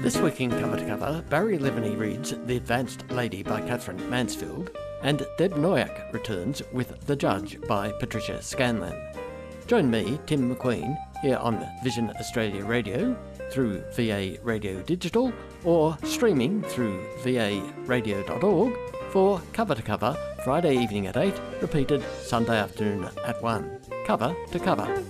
This week in Cover to Cover, Barry Leviney reads The Advanced Lady by Catherine Mansfield, and Deb Noyak returns with The Judge by Patricia Scanlon. Join me, Tim McQueen, here on Vision Australia Radio, through VA Radio Digital, or streaming through varadio.org for Cover to Cover, Friday evening at 8, repeated Sunday afternoon at 1. Cover to Cover.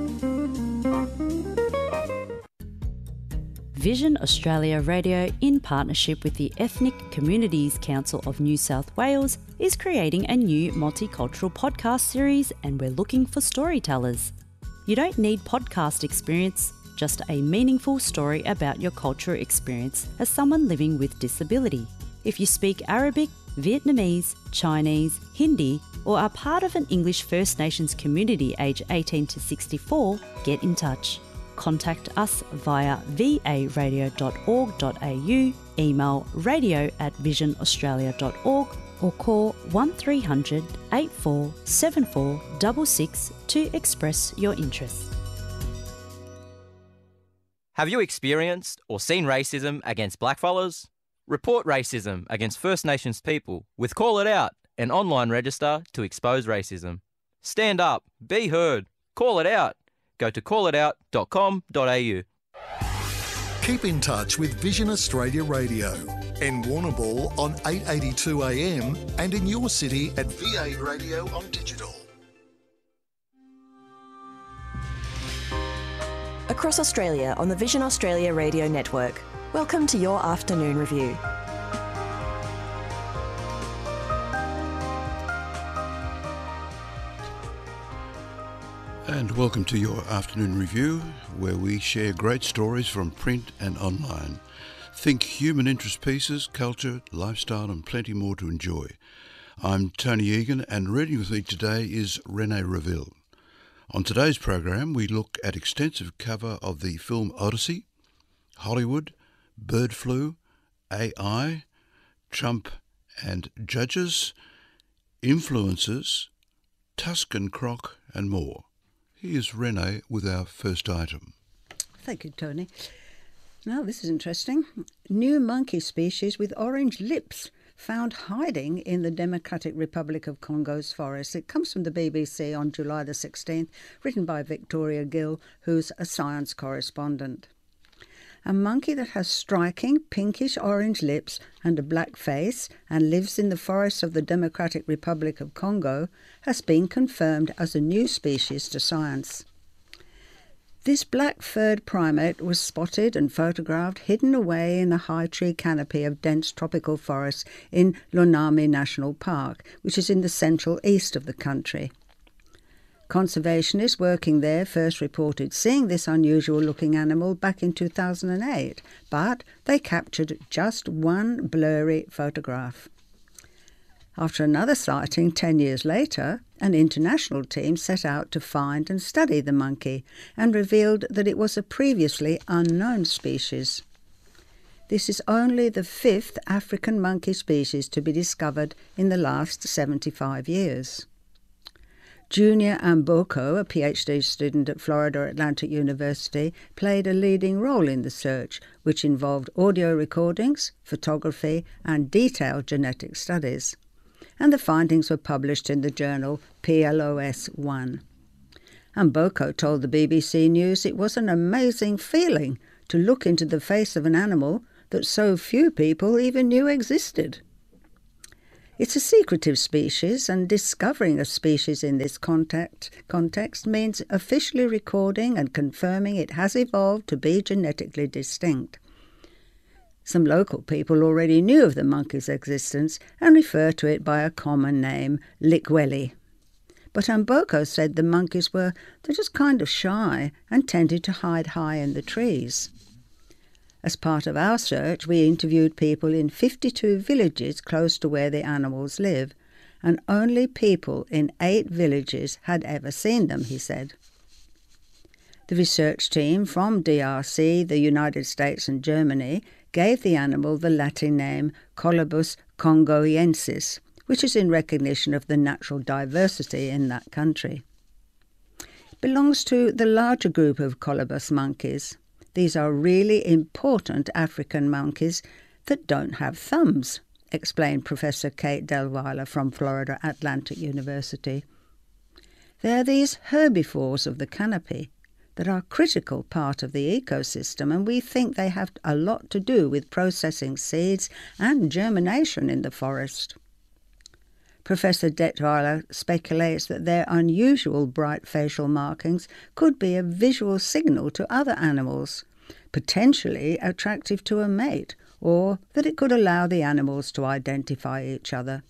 Vision Australia Radio, in partnership with the Ethnic Communities Council of New South Wales, is creating a new multicultural podcast series, and we're looking for storytellers. You don't need podcast experience, just a meaningful story about your cultural experience as someone living with disability. If you speak Arabic, Vietnamese, Chinese, Hindi, or are part of an English First Nations community aged 18 to 64, get in touch. Contact us via varadio.org.au, email radio@visionaustralia.org, or call 1300 8474 66 to express your interest. Have you experienced or seen racism against blackfellas? Report racism against First Nations people with Call It Out, an online register to expose racism. Stand up, be heard, call it out. Go to callitout.com.au. Keep in touch with Vision Australia Radio in Warrnambool on 882 AM and in your city at VA Radio on digital. Across Australia on the Vision Australia Radio Network. Welcome to your afternoon review. And welcome to your afternoon review, where we share great stories from print and online. Think human interest pieces, culture, lifestyle and plenty more to enjoy. I'm Tony Egan, and reading with me today is Renee Reville. On today's program, we look at extensive cover of the film Odyssey, Hollywood, bird flu, AI, Trump and judges, influencers, Tuscan croc and more. Here's Renee with our first item. Thank you, Tony. Now, this is interesting. New monkey species with orange lips found hiding in the Democratic Republic of Congo's forests. It comes from the BBC on July the 16th, written by Victoria Gill, who's a science correspondent. A monkey that has striking pinkish-orange lips and a black face and lives in the forests of the Democratic Republic of Congo has been confirmed as a new species to science. This black-furred primate was spotted and photographed hidden away in a high tree canopy of dense tropical forests in Lonami National Park, which is in the central east of the country. Conservationists working there first reported seeing this unusual-looking animal back in 2008, but they captured just one blurry photograph. After another sighting 10 years later, an international team set out to find and study the monkey and revealed that it was a previously unknown species. This is only the fifth African monkey species to be discovered in the last 75 years. Junior Amboko, a PhD student at Florida Atlantic University, played a leading role in the search, which involved audio recordings, photography, and detailed genetic studies. And the findings were published in the journal PLOS One. Amboko told the BBC News it was an amazing feeling to look into the face of an animal that so few people even knew existed. It's a secretive species, and discovering a species in this context means officially recording and confirming it has evolved to be genetically distinct. Some local people already knew of the monkey's existence and refer to it by a common name, Likweli. But Amboko said the monkeys they're just kind of shy and tended to hide high in the trees. As part of our search, we interviewed people in 52 villages close to where the animals live, and only people in 8 villages had ever seen them, he said. The research team from DRC, the United States and Germany gave the animal the Latin name Colobus congoiensis, which is in recognition of the natural diversity in that country. It belongs to the larger group of colobus monkeys. These are really important African monkeys that don't have thumbs, explained Professor Kate Delweiler from Florida Atlantic University. They're these herbivores of the canopy that are a critical part of the ecosystem, and we think they have a lot to do with processing seeds and germination in the forest. Professor Detweiler speculates that their unusual bright facial markings could be a visual signal to other animals, potentially attractive to a mate, or that it could allow the animals to identify each other.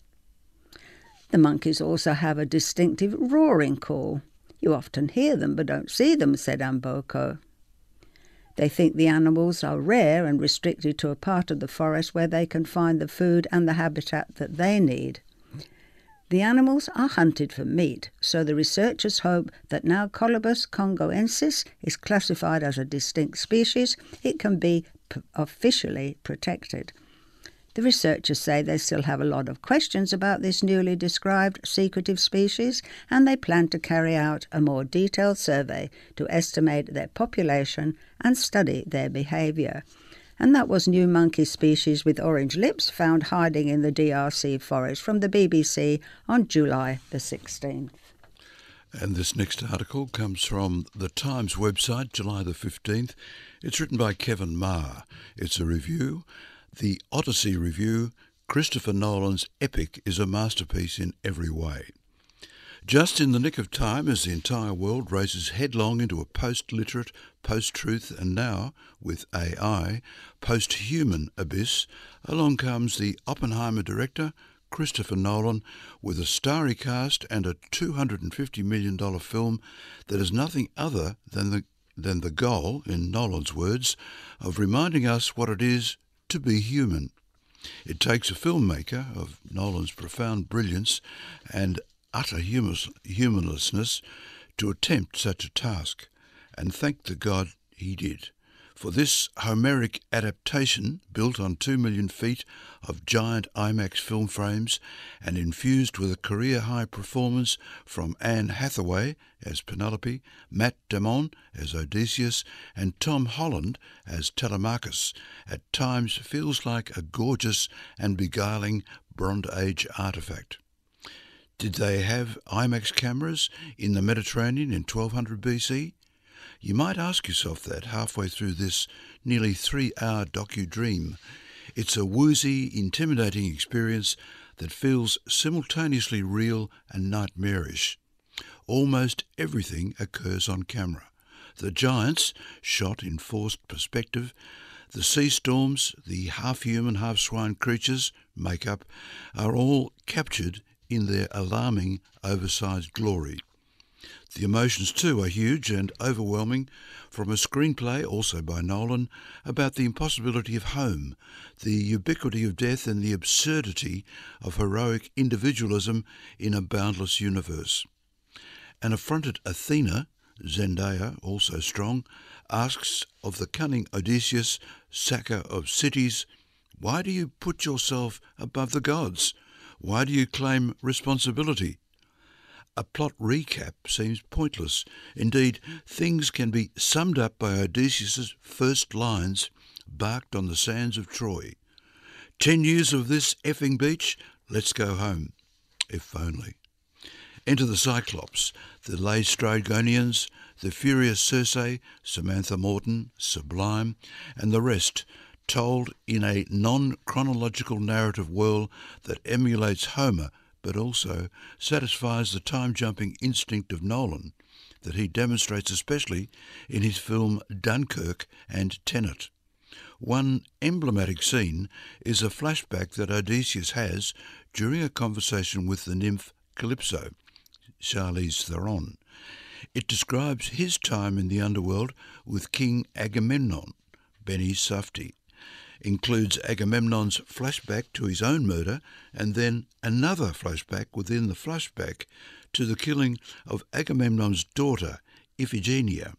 The monkeys also have a distinctive roaring call. You often hear them but don't see them, said Amboko. They think the animals are rare and restricted to a part of the forest where they can find the food and the habitat that they need. The animals are hunted for meat, so the researchers hope that now Colobus congoensis is classified as a distinct species, it can be officially protected. The researchers say they still have a lot of questions about this newly described secretive species, and they plan to carry out a more detailed survey to estimate their population and study their behaviour. And that was new monkey species with orange lips found hiding in the DRC forest from the BBC on July the 16th. And this next article comes from the Times website, July the 15th. It's written by Kevin Marr. It's a review. The Odyssey Review, Christopher Nolan's epic is a masterpiece in every way. Just in the nick of time as the entire world races headlong into a post-literate, post-truth and now, with AI, post-human abyss, along comes the Oppenheimer director, Christopher Nolan, with a starry cast and a $250 million film that is nothing other than the goal, in Nolan's words, of reminding us what it is to be human. It takes a filmmaker of Nolan's profound brilliance and utter humorlessness to attempt such a task, and thank the God he did. For this Homeric adaptation, built on 2 million feet of giant IMAX film frames and infused with a career-high performance from Anne Hathaway as Penelope, Matt Damon as Odysseus, and Tom Holland as Telemachus, at times feels like a gorgeous and beguiling Bronze Age artefact. Did they have IMAX cameras in the Mediterranean in 1200 BC? You might ask yourself that halfway through this nearly 3-hour docu-dream. It's a woozy, intimidating experience that feels simultaneously real and nightmarish. Almost everything occurs on camera. The giants, shot in forced perspective, the sea storms, the half-human, half-swine creatures, make-up, are all captured in their alarming, oversized glory. The emotions too are huge and overwhelming, from a screenplay, also by Nolan, about the impossibility of home, the ubiquity of death and the absurdity of heroic individualism in a boundless universe. An affronted Athena, Zendaya, also strong, asks of the cunning Odysseus, sacker of cities, "Why do you put yourself above the gods? Why do you claim responsibility?" A plot recap seems pointless. Indeed, things can be summed up by Odysseus' first lines, barked on the sands of Troy. 10 years of this effing beach, let's go home. If only. Enter the Cyclops, the Laestrygonians, the furious Circe, Samantha Morton, Sublime, and the rest, told in a non-chronological narrative world that emulates Homer but also satisfies the time-jumping instinct of Nolan that he demonstrates especially in his film Dunkirk and Tenet. One emblematic scene is a flashback that Odysseus has during a conversation with the nymph Calypso, Charlize Theron. It describes his time in the underworld with King Agamemnon, Benny Safdie. Includes Agamemnon's flashback to his own murder and then another flashback within the flashback to the killing of Agamemnon's daughter, Iphigenia.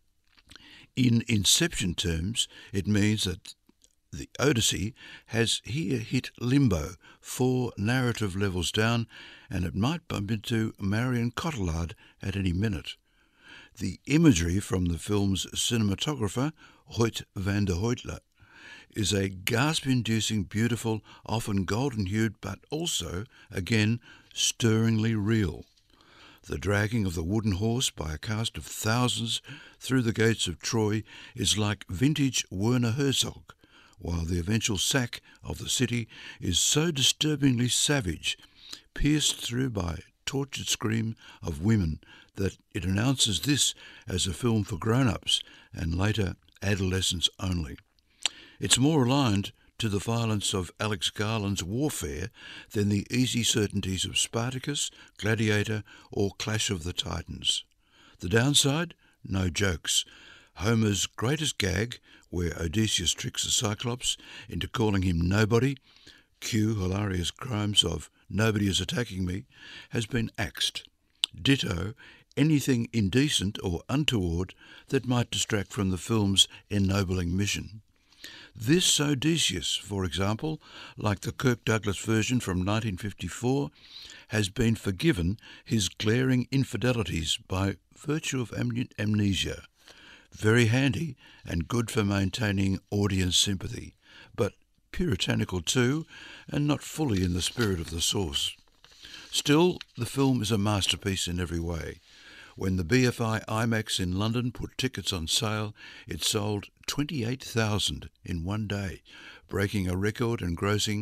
In Inception terms, it means that the Odyssey has here hit limbo, 4 narrative levels down, and it might bump into Marion Cotillard at any minute. The imagery from the film's cinematographer, Hoyt van der Hoytler, is a gasp-inducing, beautiful, often golden-hued, but also, again, stirringly real. The dragging of the wooden horse by a cast of thousands through the gates of Troy is like vintage Werner Herzog, while the eventual sack of the city is so disturbingly savage, pierced through by tortured scream of women, that it announces this as a film for grown-ups and later adolescents only. It's more aligned to the violence of Alex Garland's Warfare than the easy certainties of Spartacus, Gladiator or Clash of the Titans. The downside? No jokes. Homer's greatest gag, where Odysseus tricks the Cyclops into calling him nobody, cue hilarious crimes of nobody is attacking me, has been axed. Ditto anything indecent or untoward that might distract from the film's ennobling mission. This Odysseus, for example, like the Kirk Douglas version from 1954, has been forgiven his glaring infidelities by virtue of amnesia. Very handy and good for maintaining audience sympathy, but puritanical too, and not fully in the spirit of the source. Still, the film is a masterpiece in every way. When the BFI IMAX in London put tickets on sale, it sold 28,000 in one day, breaking a record and grossing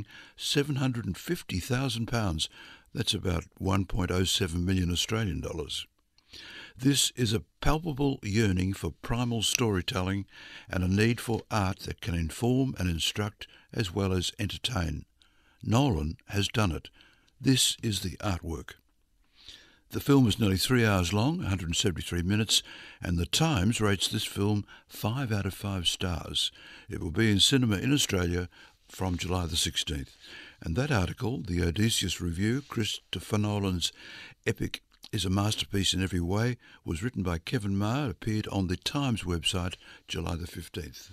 £750,000. That's about 1.07 million Australian dollars. This is a palpable yearning for primal storytelling and a need for art that can inform and instruct as well as entertain. Nolan has done it. This is the artwork. The film is nearly 3 hours long, 173 minutes, and The Times rates this film 5 out of 5 stars. It will be in cinema in Australia from July the 16th. And that article, the Odysseus Review, Christopher Nolan's epic is a masterpiece in every way, was written by Kevin Maher, appeared on the Times website July the 15th.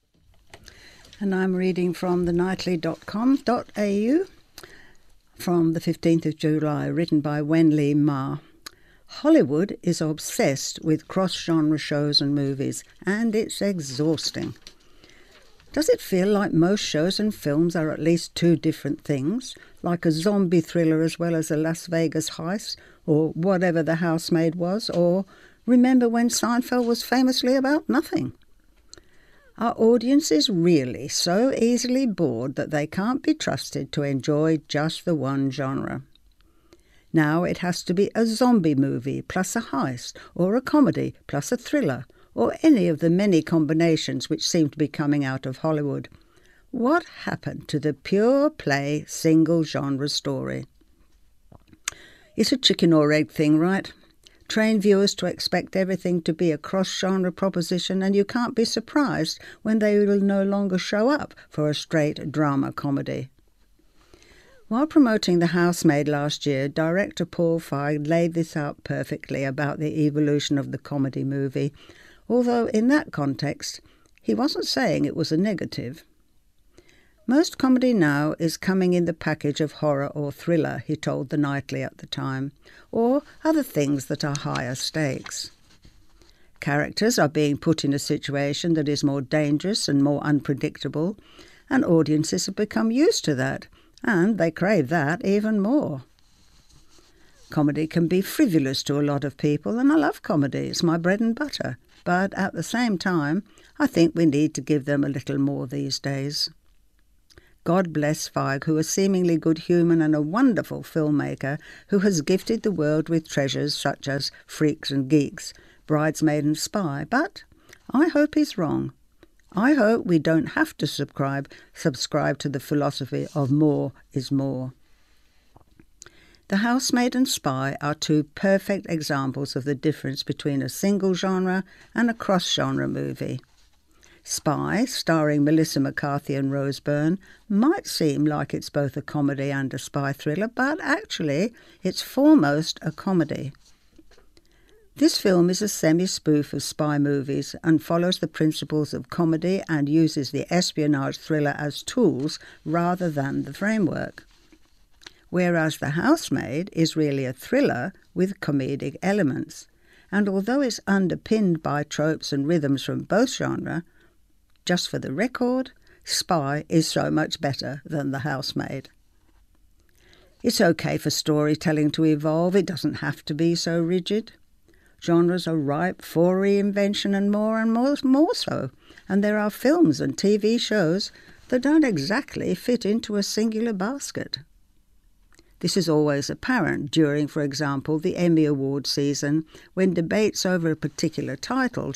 And I'm reading from thenightly.com.au from the 15th of July, written by Wenli Ma. Hollywood is obsessed with cross-genre shows and movies, and it's exhausting. Does it feel like most shows and films are at least two different things, like a zombie thriller as well as a Las Vegas heist, or Whatever the Housemaid Was, or Remember When Seinfeld Was famously about nothing? Are audiences really so easily bored that they can't be trusted to enjoy just the one genre? Now it has to be a zombie movie plus a heist, or a comedy plus a thriller, or any of the many combinations which seem to be coming out of Hollywood. What happened to the pure play single genre story? It's a chicken or egg thing, right? Train viewers to expect everything to be a cross-genre proposition, and you can't be surprised when they will no longer show up for a straight drama comedy. While promoting The Housemaid last year, director Paul Feig laid this out perfectly about the evolution of the comedy movie, although in that context, he wasn't saying it was a negative. Most comedy now is coming in the package of horror or thriller, he told The Nightly at the time, or other things that are higher stakes. Characters are being put in a situation that is more dangerous and more unpredictable, and audiences have become used to that, and they crave that even more. Comedy can be frivolous to a lot of people, and I love comedy, it's my bread and butter, but at the same time, I think we need to give them a little more these days. God bless Feig, who is seemingly good human and a wonderful filmmaker who has gifted the world with treasures such as Freaks and Geeks, Bridesmaid and Spy, but I hope he's wrong. I hope we don't have to subscribe to the philosophy of more is more. The Housemaid and Spy are two perfect examples of the difference between a single genre and a cross-genre movie. Spy, starring Melissa McCarthy and Rose Byrne, might seem like it's both a comedy and a spy thriller, but actually it's foremost a comedy. This film is a semi-spoof of spy movies and follows the principles of comedy and uses the espionage thriller as tools rather than the framework. Whereas The Housemaid is really a thriller with comedic elements, and although it's underpinned by tropes and rhythms from both genres, just for the record, Spy is so much better than The Housemaid. It's okay for storytelling to evolve. It doesn't have to be so rigid. Genres are ripe for reinvention and more so. And there are films and TV shows that don't exactly fit into a singular basket. This is always apparent during, for example, the Emmy Award season, when debates over a particular title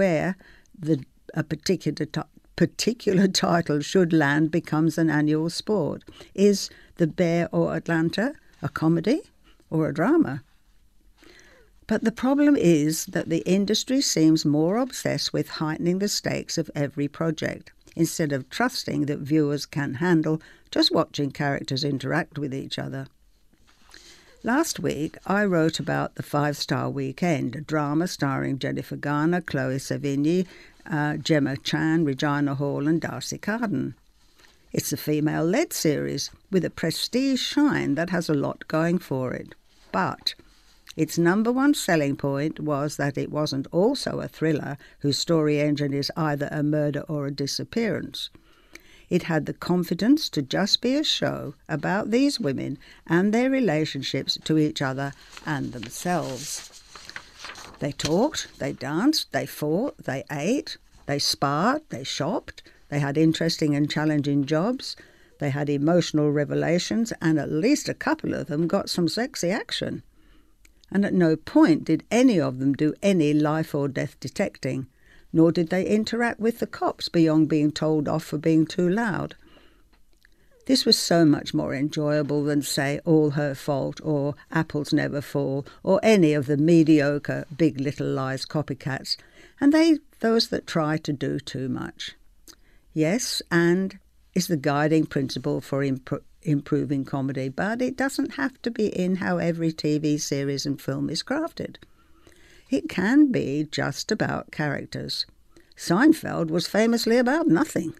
a particular title should land becomes an annual sport. Is The Bear or Atlanta a comedy or a drama? But the problem is that the industry seems more obsessed with heightening the stakes of every project, instead of trusting that viewers can handle just watching characters interact with each other. Last week, I wrote about The 5-Star Weekend, a drama starring Jennifer Garner, Chloe Sevigny, Gemma Chan, Regina Hall and Darcy Carden. It's a female-led series with a prestige shine that has a lot going for it. But its number one selling point was that it wasn't also a thriller whose story engine is either a murder or a disappearance. It had the confidence to just be a show about these women and their relationships to each other and themselves. They talked, they danced, they fought, they ate, they sparred, they shopped, they had interesting and challenging jobs, they had emotional revelations, and at least a couple of them got some sexy action. And at no point did any of them do any life or death detecting, nor did they interact with the cops beyond being told off for being too loud. This was so much more enjoyable than, say, All Her Fault or Apples Never Fall or any of the mediocre Big Little Lies copycats, and those that try to do too much. Yes, and is the guiding principle for improving comedy, but it doesn't have to be in how every TV series and film is crafted. It can be just about characters. Seinfeld was famously about nothing.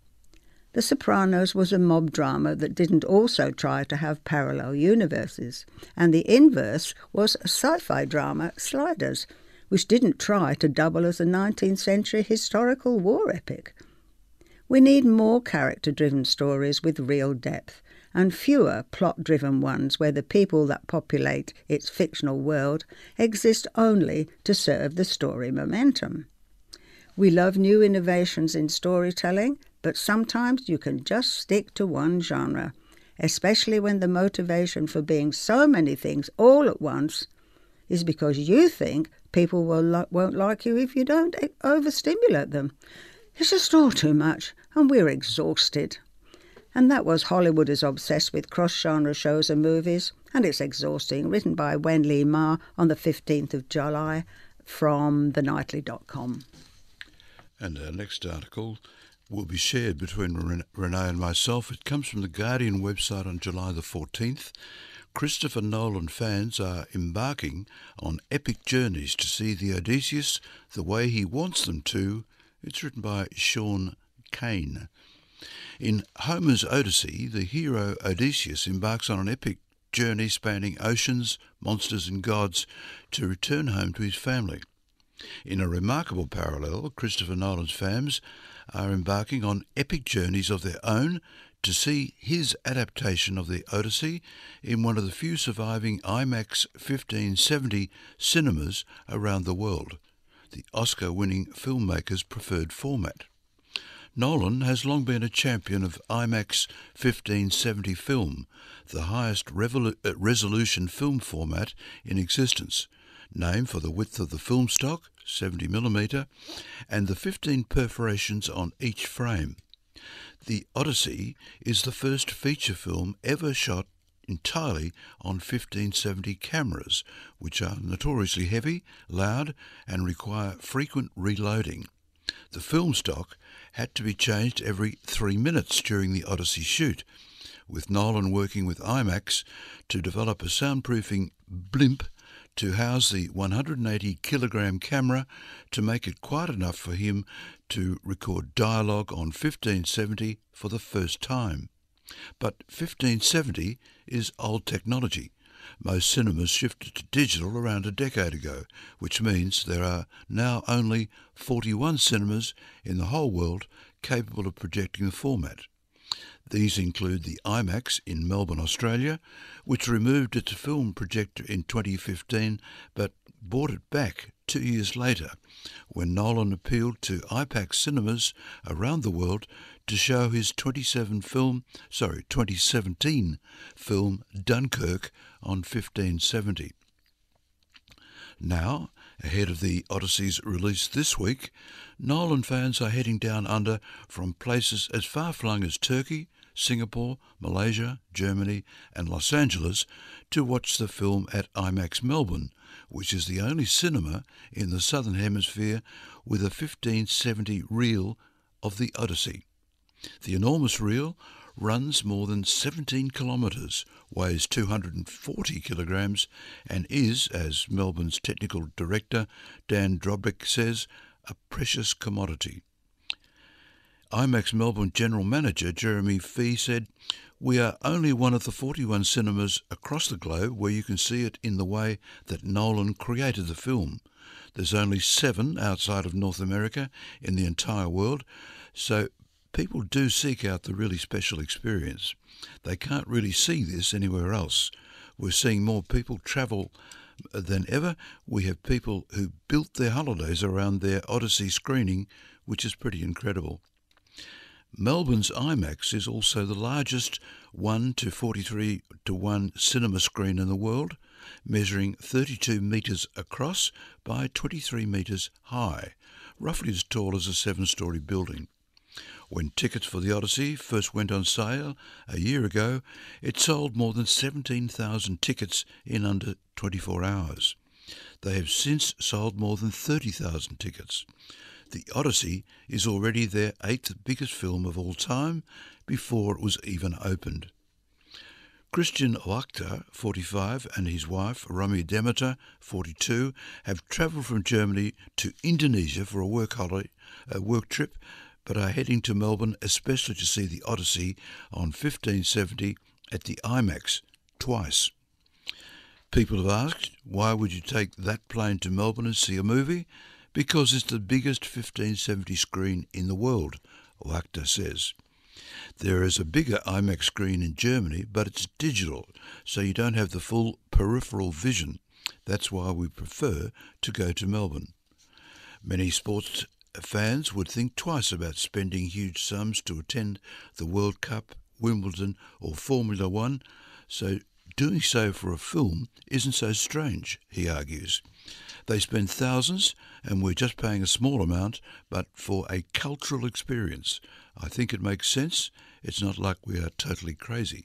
The Sopranos was a mob drama that didn't also try to have parallel universes, and the inverse was a sci-fi drama, Sliders, which didn't try to double as a 19th century historical war epic. We need more character-driven stories with real depth, and fewer plot-driven ones where the people that populate its fictional world exist only to serve the story momentum. We love new innovations in storytelling, but sometimes you can just stick to one genre, especially when the motivation for being so many things all at once is because you think people won't like you if you don't overstimulate them. It's just all too much, and we're exhausted. And that was Hollywood is obsessed with cross-genre shows and movies, and it's exhausting, written by Wen Li Ma on the 15th of July from thenightly.com. And our next article will be shared between Renee and myself. It comes from the Guardian website on July the 14th. Christopher Nolan fans are embarking on epic journeys to see the Odysseus the way he wants them to. It's written by Sean Kane. In Homer's Odyssey, the hero Odysseus embarks on an epic journey spanning oceans, monsters and gods to return home to his family. In a remarkable parallel, Christopher Nolan's fans are embarking on epic journeys of their own to see his adaptation of the Odyssey in one of the few surviving IMAX 1570 cinemas around the world, the Oscar-winning filmmaker's preferred format. Nolan has long been a champion of IMAX 1570 film, the highest resolution film format in existence, named for the width of the film stock, 70mm, and the 15 perforations on each frame. The Odyssey is the first feature film ever shot entirely on 1570 cameras, which are notoriously heavy, loud, and require frequent reloading. The film stock had to be changed every 3 minutes during the Odyssey shoot, with Nolan working with IMAX to develop a soundproofing blimp to house the 180-kilogram camera to make it quiet enough for him to record dialogue on 1570 for the first time. But 1570 is old technology, Most cinemas shifted to digital around a decade ago, which means there are now only 41 cinemas in the whole world capable of projecting the format. These include the IMAX in Melbourne, Australia, which removed its film projector in 2015 but brought it back 2 years later when Nolan appealed to IPAX cinemas around the world to show his 2017 film Dunkirk on 1570. Now, ahead of the Odyssey's release this week, Nolan fans are heading down under from places as far-flung as Turkey, Singapore, Malaysia, Germany and Los Angeles to watch the film at IMAX Melbourne, which is the only cinema in the Southern Hemisphere with a 1570 reel of the Odyssey. The enormous reel runs more than 17 kilometres, weighs 240 kilograms and is, as Melbourne's technical director Dan Drobick says, a precious commodity. IMAX Melbourne General Manager Jeremy Fee said, "We are only one of the 41 cinemas across the globe where you can see it in the way that Nolan created the film. There's only 7 outside of North America in the entire world, so people do seek out the really special experience. They can't really see this anywhere else. We're seeing more people travel than ever. We have people who built their holidays around their Odyssey screening, which is pretty incredible." Melbourne's IMAX is also the largest 1:43:1 cinema screen in the world, measuring 32 metres across by 23 metres high, roughly as tall as a 7-storey building. When tickets for the Odyssey first went on sale a year ago, it sold more than 17,000 tickets in under 24 hours. They have since sold more than 30,000 tickets. The Odyssey is already their 8th biggest film of all time before it was even opened. Christian Oakta, 45, and his wife, Romy Demeter, 42, have travelled from Germany to Indonesia for a work trip, but are heading to Melbourne especially to see the Odyssey on 1570 at the IMAX twice. People have asked, why would you take that plane to Melbourne and see a movie? Because it's the biggest 1570 screen in the world, Oakta says. There is a bigger IMAX screen in Germany, but it's digital, so you don't have the full peripheral vision. That's why we prefer to go to Melbourne. Many sports fans would think twice about spending huge sums to attend the World Cup, Wimbledon or Formula One, so doing so for a film isn't so strange, he argues. They spend thousands and we're just paying a small amount, but for a cultural experience. I think it makes sense. It's not like we are totally crazy.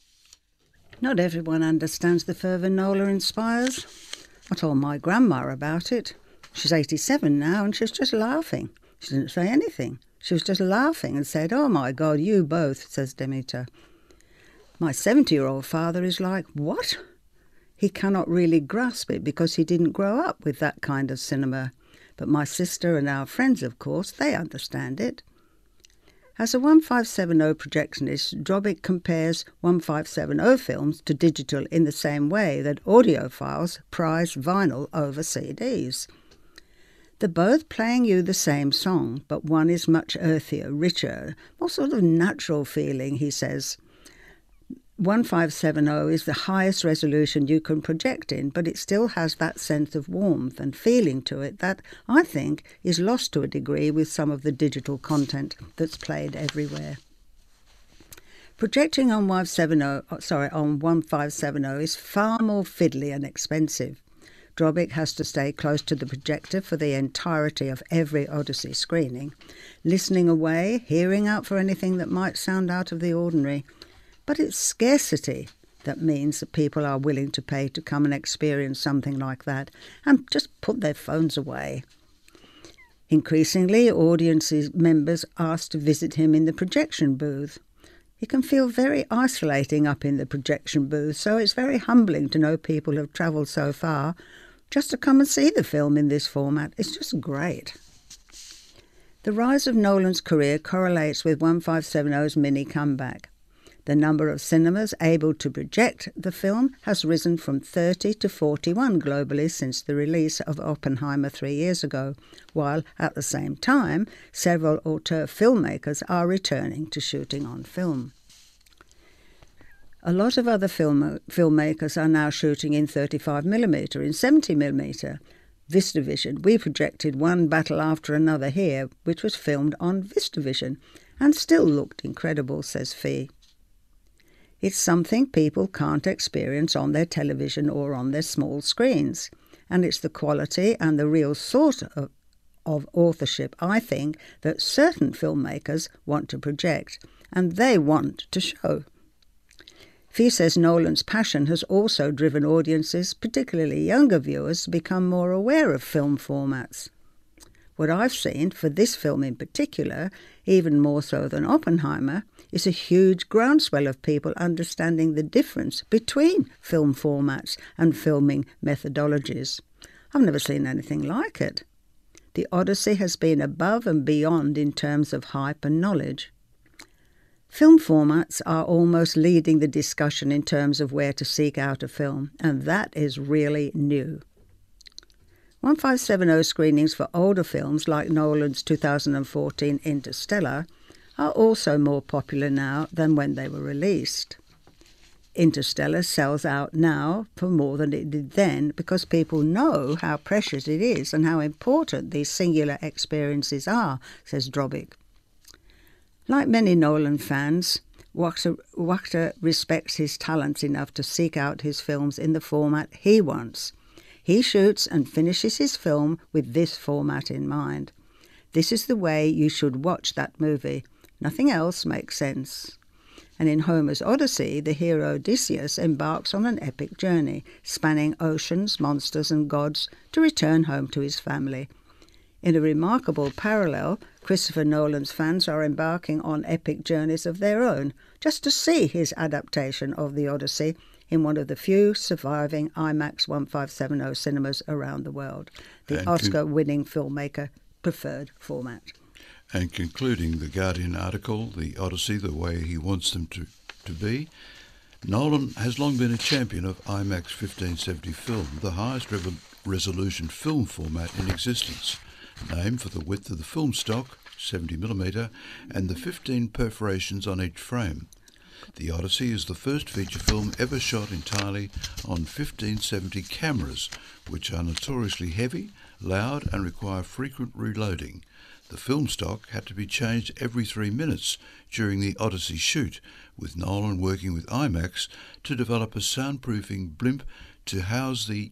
Not everyone understands the fervour Nolan inspires. I told my grandma about it. She's 87 now and she's just laughing. She didn't say anything. She was just laughing and said, "Oh my God, you both," says Demeter. My 70-year-old father is like, "What?" He cannot really grasp it because he didn't grow up with that kind of cinema. But my sister and our friends, of course, they understand it. As a 1570 projectionist, Drobick compares 1570 films to digital in the same way that audiophiles prize vinyl over CDs. They're both playing you the same song, but one is much earthier, richer, more sort of natural feeling, he says. 1570 is the highest resolution you can project in, but it still has that sense of warmth and feeling to it that, I think, is lost to a degree with some of the digital content that's played everywhere. Projecting on 1570 is far more fiddly and expensive. Drobick has to stay close to the projector for the entirety of every Odyssey screening, listening away, hearing out for anything that might sound out of the ordinary. But it's scarcity that means that people are willing to pay to come and experience something like that and just put their phones away. Increasingly, audience members ask to visit him in the projection booth. It can feel very isolating up in the projection booth, so it's very humbling to know people have travelled so far just to come and see the film in this format. It's just great. The rise of Nolan's career correlates with 1570's mini comeback. The number of cinemas able to project the film has risen from 30 to 41 globally since the release of Oppenheimer 3 years ago, while at the same time, several auteur filmmakers are returning to shooting on film. A lot of other filmmakers are now shooting in 35mm, in 70mm. VistaVision, we projected one battle after another here, which was filmed on VistaVision, and still looked incredible, says Fee. It's something people can't experience on their television or on their small screens, and it's the quality and the real sort of authorship, I think, that certain filmmakers want to project, and they want to show. Fee says Nolan's passion has also driven audiences, particularly younger viewers, to become more aware of film formats. What I've seen, for this film in particular, even more so than Oppenheimer, is a huge groundswell of people understanding the difference between film formats and filming methodologies. I've never seen anything like it. The Odyssey has been above and beyond in terms of hype and knowledge. Film formats are almost leading the discussion in terms of where to seek out a film, and that is really new. 1570 screenings for older films like Nolan's 2014 Interstellar are also more popular now than when they were released. Interstellar sells out now for more than it did then because people know how precious it is and how important these singular experiences are, says Drobick. Like many Nolan fans, Wachter respects his talents enough to seek out his films in the format he wants. He shoots and finishes his film with this format in mind. This is the way you should watch that movie. Nothing else makes sense. And in Homer's Odyssey, the hero Odysseus embarks on an epic journey, spanning oceans, monsters and gods, to return home to his family. In a remarkable parallel, Christopher Nolan's fans are embarking on epic journeys of their own, just to see his adaptation of the Odyssey in one of the few surviving IMAX 1570 cinemas around the world, the Oscar-winning filmmaker preferred format. And concluding the Guardian article, the Odyssey, the way he wants them to be, Nolan has long been a champion of IMAX 1570 film, the highest resolution film format in existence, named for the width of the film stock, 70mm, and the 15 perforations on each frame. The Odyssey is the first feature film ever shot entirely on 1570 cameras, which are notoriously heavy, loud and require frequent reloading. The film stock had to be changed every 3 minutes during the Odyssey shoot, with Nolan working with IMAX to develop a soundproofing blimp to house the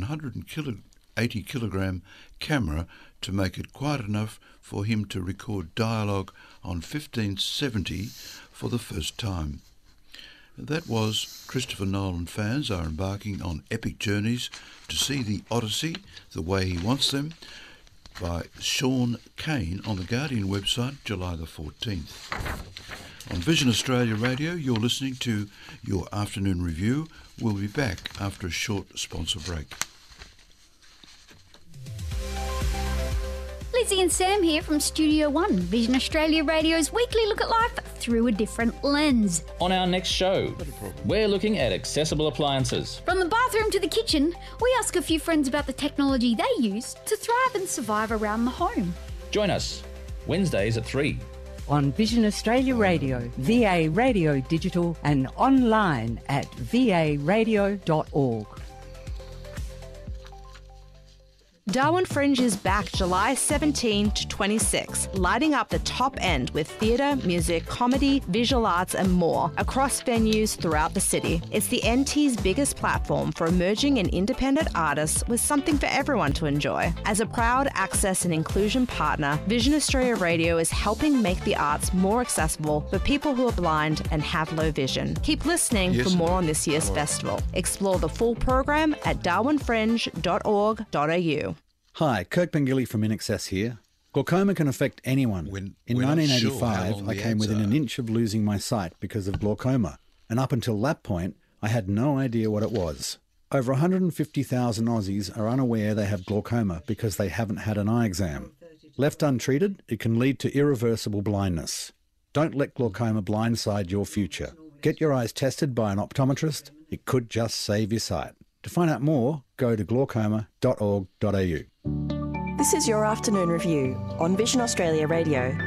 180-kilogram camera to make it quiet enough for him to record dialogue on 1570 for the first time. That was Christopher Nolan fans are embarking on epic journeys to see the Odyssey the way he wants them, by Sean Kane on the Guardian website, July the 14th. On Vision Australia Radio, you're listening to Your Afternoon Review. We'll be back after a short sponsor break. Lizzie and Sam here from Studio One, Vision Australia Radio's weekly look at life through a different lens. On our next show, we're looking at accessible appliances. From the bathroom to the kitchen, we ask a few friends about the technology they use to thrive and survive around the home. Join us Wednesdays at 3. On Vision Australia Radio, VA Radio Digital and online at varadio.org. Darwin Fringe is back July 17 to 26, lighting up the top end with theatre, music, comedy, visual arts and more across venues throughout the city. It's the NT's biggest platform for emerging and independent artists with something for everyone to enjoy. As a proud access and inclusion partner, Vision Australia Radio is helping make the arts more accessible for people who are blind and have low vision. Keep listening for more on this year's festival. Explore the full program at darwinfringe.org.au. Hi, Kirk Bengilly from InAccess here. Glaucoma can affect anyone. In 1985, I came within an inch of losing my sight because of glaucoma, and up until that point, I had no idea what it was. Over 150,000 Aussies are unaware they have glaucoma because they haven't had an eye exam. Left untreated, it can lead to irreversible blindness. Don't let glaucoma blindside your future. Get your eyes tested by an optometrist. It could just save your sight. To find out more, go to glaucoma.org.au. This is Your Afternoon Review on Vision Australia Radio.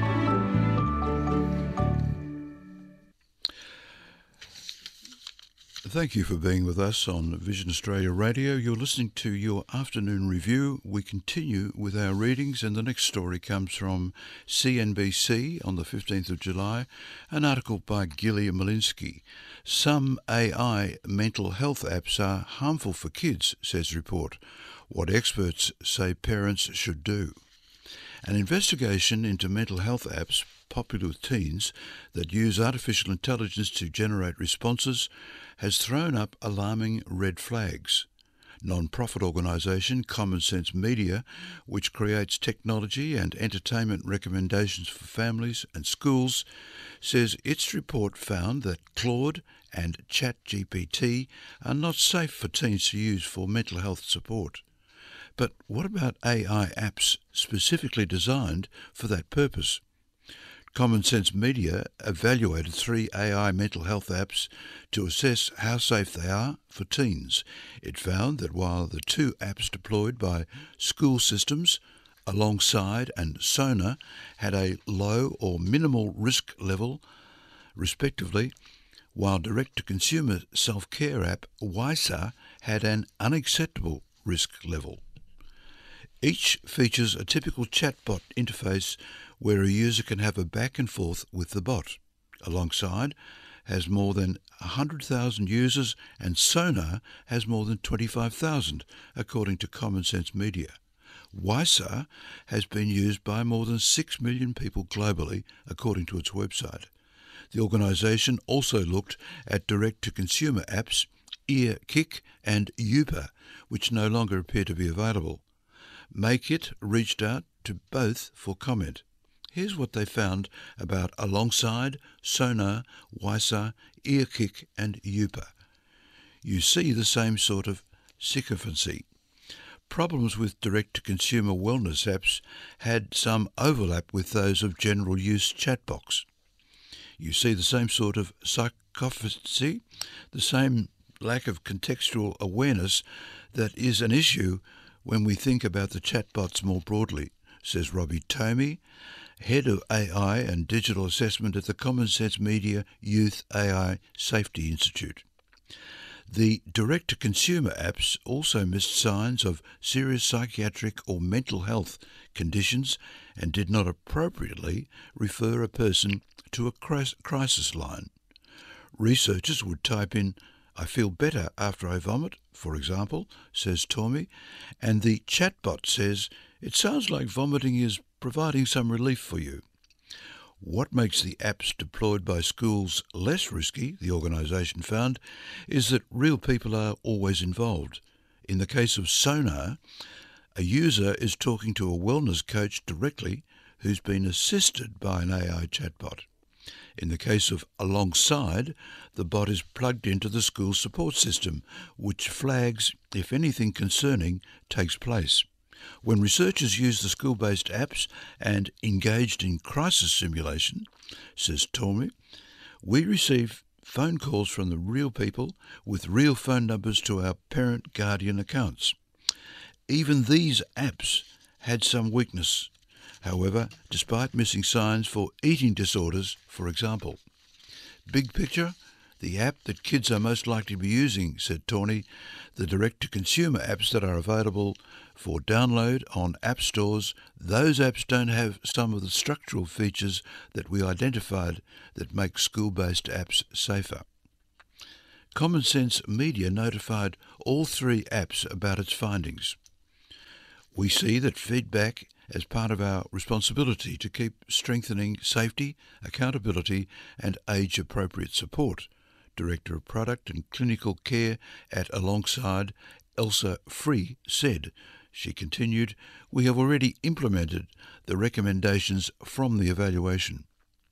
Thank you for being with us on Vision Australia Radio. You're listening to Your Afternoon Review. We continue with our readings, and the next story comes from CNBC on the 15th of July, an article by Gilly Malinsky. Some AI mental health apps are harmful for kids, says report. What experts say parents should do. An investigation into mental health apps popular with teens that use artificial intelligence to generate responses has thrown up alarming red flags. Non-profit organisation Common Sense Media, which creates technology and entertainment recommendations for families and schools, says its report found that Claude and ChatGPT are not safe for teens to use for mental health support. But what about AI apps specifically designed for that purpose? Common Sense Media evaluated 3 AI mental health apps to assess how safe they are for teens. It found that while the 2 apps deployed by school systems, Alongside and Sona, had a low or minimal risk level, respectively, while direct-to-consumer self-care app Wysa had an unacceptable risk level. Each features a typical chatbot interface where a user can have a back and forth with the bot. Alongside has more than 100,000 users and Sona has more than 25,000, according to Common Sense Media. Wysa has been used by more than 6 million people globally, according to its website. The organisation also looked at direct-to-consumer apps EarKick and Youper, which no longer appear to be available. MakeIt reached out to both for comment. Here's what they found about Alongside, Sona, Wysa, EarKick and Youper. You see the same sort of sycophancy. Problems with direct-to-consumer wellness apps had some overlap with those of general-use chatbots. You see the same sort of sycophancy, the same lack of contextual awareness that is an issue when we think about the chatbots more broadly, says Robbie Tomey, Head of AI and Digital Assessment at the Common Sense Media Youth AI Safety Institute. The direct-to-consumer apps also missed signs of serious psychiatric or mental health conditions and did not appropriately refer a person to a crisis line. Researchers would type in, "I feel better after I vomit," for example, says Tommy, and the chatbot says, "It sounds like vomiting is providing some relief for you." What makes the apps deployed by schools less risky, the organisation found, is that real people are always involved. In the case of Sona, a user is talking to a wellness coach directly who's been assisted by an AI chatbot. In the case of Alongside, the bot is plugged into the school support system, which flags if anything concerning takes place. When researchers used the school-based apps and engaged in crisis simulation, says Tormy, we receive phone calls from the real people with real phone numbers to our parent-guardian accounts. Even these apps had some weakness, however, despite missing signs for eating disorders, for example. Big picture, the app that kids are most likely to be using, said Tawny, the direct-to-consumer apps that are available for download on app stores, those apps don't have some of the structural features that we identified that make school-based apps safer. Common Sense Media notified all 3 apps about its findings. We see that feedback as part of our responsibility to keep strengthening safety, accountability and age-appropriate support, Director of Product and Clinical Care at Alongside, Elsa Free, said. She continued, we have already implemented the recommendations from the evaluation.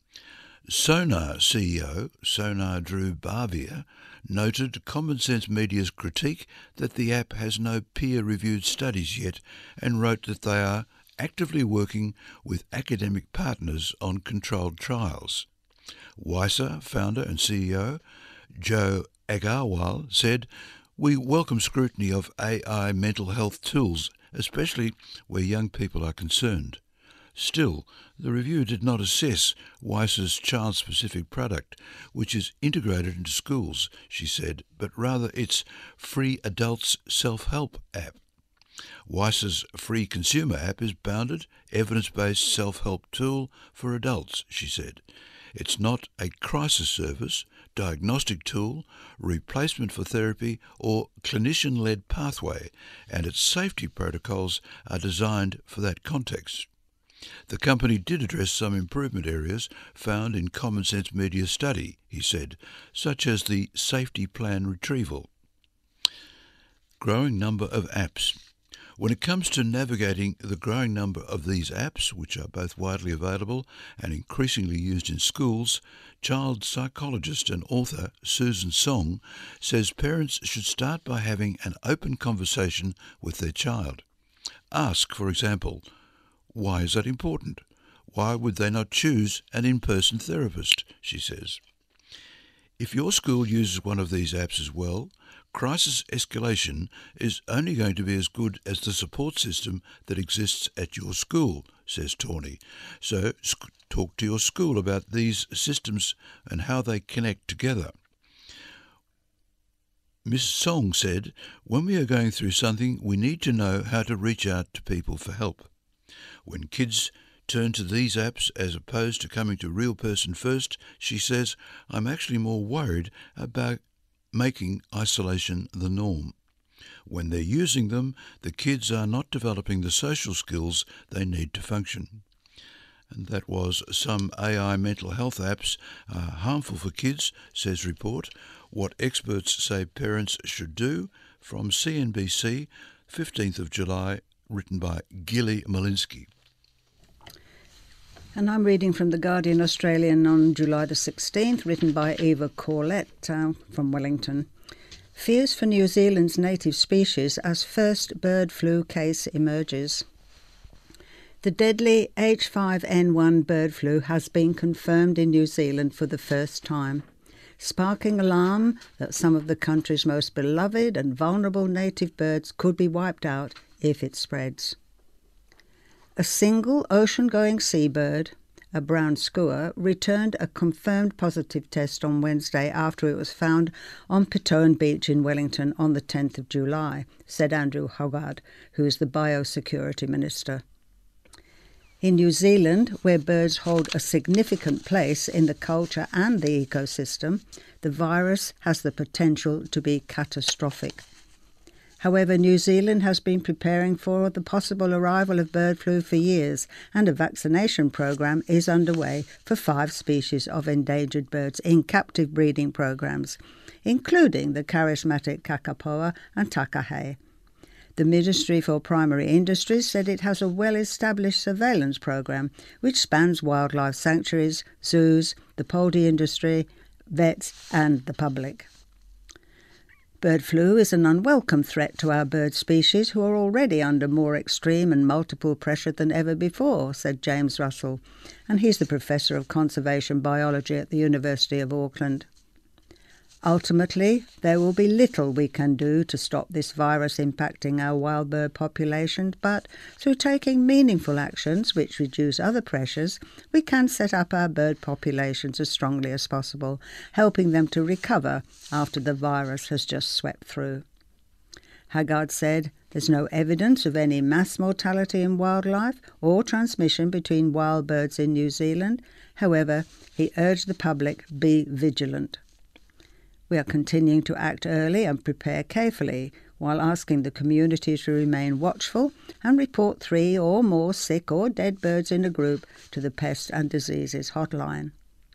Sonar CEO, Sonar Drew Barvier, noted Common Sense Media's critique that the app has no peer-reviewed studies yet and wrote that they are actively working with academic partners on controlled trials. WISA founder and CEO Joe Agarwal said, "We welcome scrutiny of AI mental health tools, especially where young people are concerned. Still, the review did not assess WISA's child-specific product, which is integrated into schools," she said, but rather its Free Adults Self-Help app. WISA's free consumer app is bounded, evidence-based self-help tool for adults, she said. It's not a crisis service, diagnostic tool, replacement for therapy, or clinician-led pathway, and its safety protocols are designed for that context. The company did address some improvement areas found in Common Sense Media study, he said, such as the safety plan retrieval. Growing number of apps. When it comes to navigating the growing number of these apps, which are both widely available and increasingly used in schools, child psychologist and author Susan Song says parents should start by having an open conversation with their child. Ask, for example, why is that important? Why would they not choose an in-person therapist, she says. If your school uses one of these apps as well, crisis escalation is only going to be as good as the support system that exists at your school, says Tawny. So talk to your school about these systems and how they connect together. Ms. Song said, "When we are going through something, we need to know how to reach out to people for help. When kids turn to these apps as opposed to coming to real person first," she says, "I'm actually more worried about making isolation the norm. When they're using them, the kids are not developing the social skills they need to function." And that was some AI mental health apps are harmful for kids, says report. What experts say parents should do, from CNBC, 15th of July, written by Gilly Malinsky. And I'm reading from The Guardian Australian on July the 16th, written by Eva Corlett from Wellington. Fears for New Zealand's native species as first bird flu case emerges. The deadly H5N1 bird flu has been confirmed in New Zealand for the first time, sparking alarm that some of the country's most beloved and vulnerable native birds could be wiped out if it spreads. A single ocean-going seabird, a brown skua, returned a confirmed positive test on Wednesday after it was found on Petone Beach in Wellington on the 10th of July, said Andrew Hogarth, who is the Biosecurity Minister. In New Zealand, where birds hold a significant place in the culture and the ecosystem, the virus has the potential to be catastrophic. However, New Zealand has been preparing for the possible arrival of bird flu for years, and a vaccination program is underway for 5 species of endangered birds in captive breeding programs, including the charismatic kakapoa and takahe. The Ministry for Primary Industries said it has a well-established surveillance program which spans wildlife sanctuaries, zoos, the poultry industry, vets and the public. Bird flu is an unwelcome threat to our bird species, who are already under more extreme and multiple pressure than ever before, said James Russell, and he's the Professor of Conservation Biology at the University of Auckland. Ultimately, there will be little we can do to stop this virus impacting our wild bird populations, but through taking meaningful actions which reduce other pressures, we can set up our bird populations as strongly as possible, helping them to recover after the virus has just swept through. Haggard said, "There's no evidence of any mass mortality in wildlife or transmission between wild birds in New Zealand." However, he urged the public be vigilant. "We are continuing to act early and prepare carefully, while asking the community to remain watchful and report 3 or more sick or dead birds in a group to the Pest and Diseases Hotline."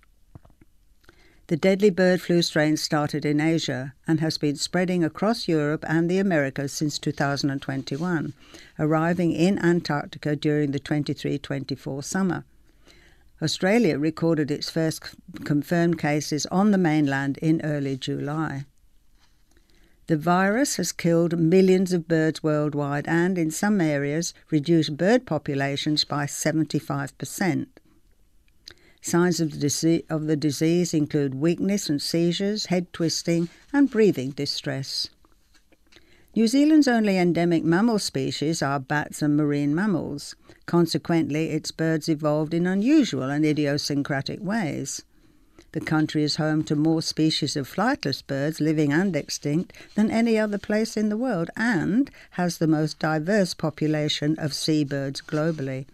The deadly bird flu strain started in Asia and has been spreading across Europe and the Americas since 2021, arriving in Antarctica during the 23-24 summer. Australia recorded its first confirmed cases on the mainland in early July. The virus has killed millions of birds worldwide and, in some areas, reduced bird populations by 75%. Signs of the disease include weakness and seizures, head twisting, and breathing distress. New Zealand's only endemic mammal species are bats and marine mammals. Consequently, its birds evolved in unusual and idiosyncratic ways. The country is home to more species of flightless birds, living and extinct, than any other place in the world, and has the most diverse population of seabirds globally.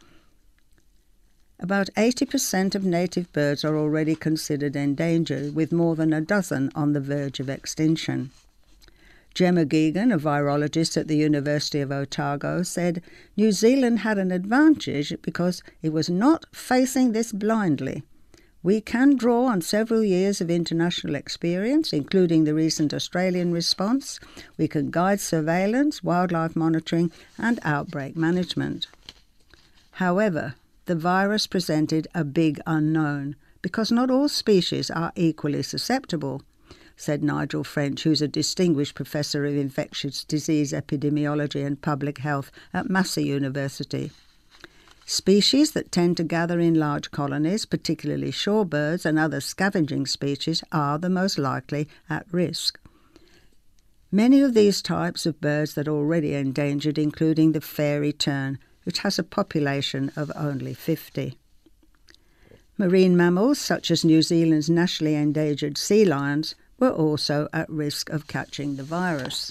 About 80% of native birds are already considered endangered, with more than a dozen on the verge of extinction. Gemma Geoghegan, a virologist at the University of Otago, said New Zealand had an advantage because it was not facing this blindly. We can draw on several years of international experience, including the recent Australian response. We can guide surveillance, wildlife monitoring, and outbreak management. However, the virus presented a big unknown, because not all species are equally susceptible, said Nigel French, who's a distinguished professor of infectious disease epidemiology and public health at Massey University. Species that tend to gather in large colonies, particularly shorebirds and other scavenging species, are the most likely at risk. Many of these types of birds that are already endangered, including the fairy tern, which has a population of only 50. Marine mammals, such as New Zealand's nationally endangered sea lions, were also at risk of catching the virus.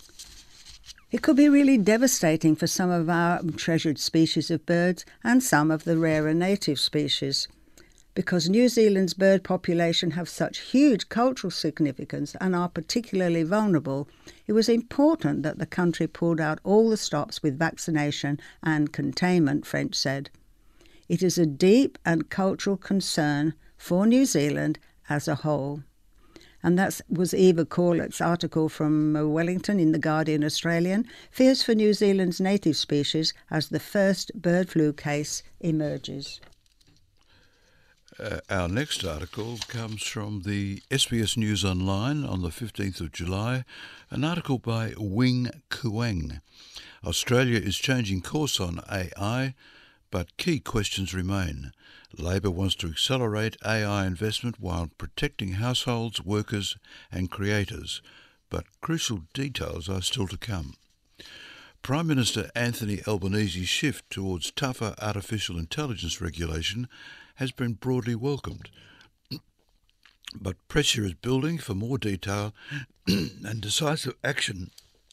It could be really devastating for some of our treasured species of birds and some of the rarer native species. Because New Zealand's bird population have such huge cultural significance and are particularly vulnerable, it was important that the country pulled out all the stops with vaccination and containment, French said. It is a deep and cultural concern for New Zealand as a whole. And that was Eva Corlett's article from Wellington in The Guardian Australian, Fears for New Zealand's native species as the first bird flu case emerges. Our next article comes from the SBS News Online on the 15th of July, an article by Wing Kuang. Australia is changing course on AI, but key questions remain. Labor wants to accelerate AI investment while protecting households, workers and creators, but crucial details are still to come. Prime Minister Anthony Albanese's shift towards tougher artificial intelligence regulation has been broadly welcomed, but pressure is building for more detail and decisive action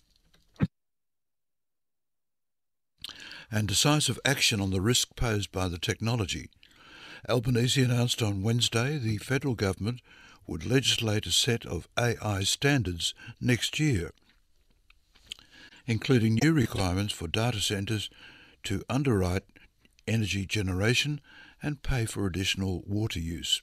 on the risk posed by the technology. Albanese announced on Wednesday the federal government would legislate a set of AI standards next year, including new requirements for data centres to underwrite energy generation and pay for additional water use.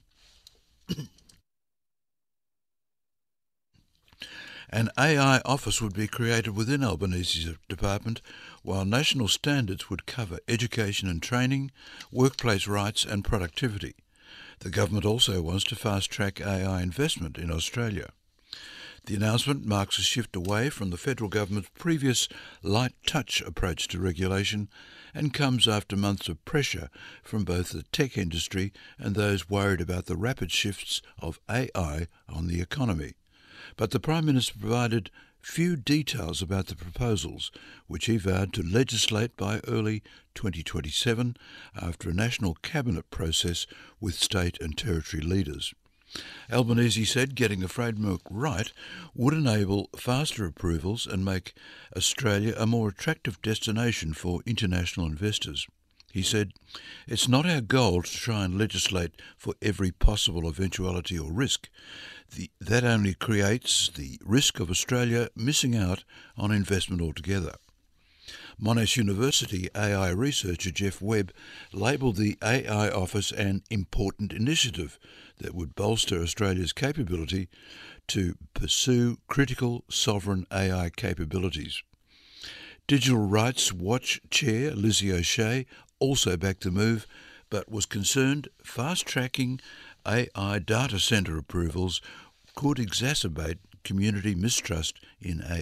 An AI office would be created within Albanese's department, while national standards would cover education and training, workplace rights and productivity. The government also wants to fast-track AI investment in Australia. The announcement marks a shift away from the federal government's previous light-touch approach to regulation and comes after months of pressure from both the tech industry and those worried about the rapid shifts of AI on the economy. But the Prime Minister provided few details about the proposals, which he vowed to legislate by early 2027 after a national cabinet process with state and territory leaders. Albanese said getting the framework right would enable faster approvals and make Australia a more attractive destination for international investors. He said, "It's not our goal to try and legislate for every possible eventuality or risk. That only creates the risk of Australia missing out on investment altogether." Monash University AI researcher Jeff Webb labelled the AI Office an important initiative that would bolster Australia's capability to pursue critical sovereign AI capabilities. Digital Rights Watch Chair Lizzie O'Shea also backed the move, but was concerned fast-tracking AI data centre approvals could exacerbate community mistrust in AI.